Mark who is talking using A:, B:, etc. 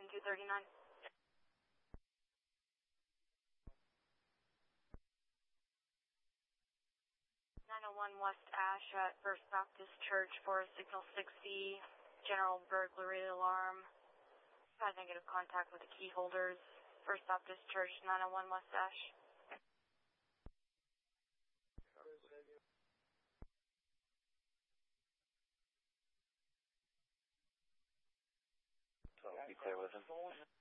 A: 239. 901 West Ash at First Baptist Church for signal 6E, general burglary alarm. Had negative contact with the key holders. First Baptist Church, 901 West Ash.
B: So be clear with him.